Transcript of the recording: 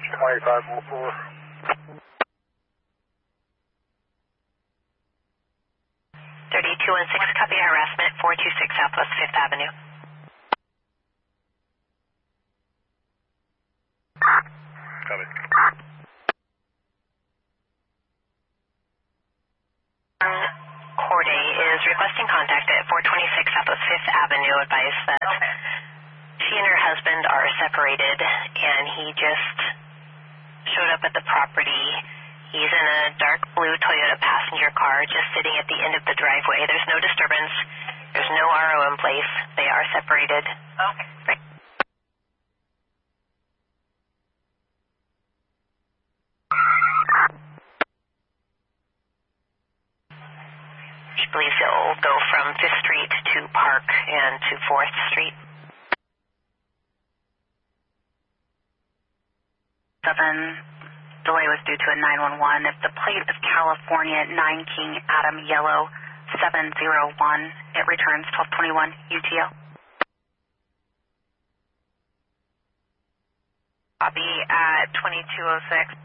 2504. 3216, copy harassment, 426 Southwest 5th Avenue. Copy. Corday is requesting contact at 426 Southwest 5th Avenue. Advise that she and her husband are separated, and he just showed up at the property. He's in a dark blue Toyota passenger car just sitting at the end of the driveway. There's no disturbance. There's no RO in place. They are separated. Okay. Right. She believes it'll go from 5th Street to Park and to 4th Street. 7 delay was due to a 911. If the plate is California 9 King Adam Yellow 701, it returns 1221 UTO. Copy at 2206.